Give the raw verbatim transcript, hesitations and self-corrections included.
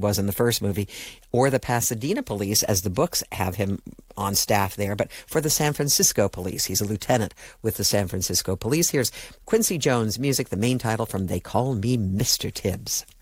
was in the first movie, or the Pasadena Police, as the books have him on staff there, but for the San Francisco Police. He's a lieutenant with the San Francisco Police. Here's Quincy Jones' music, the main title from They Call Me Mister Tibbs.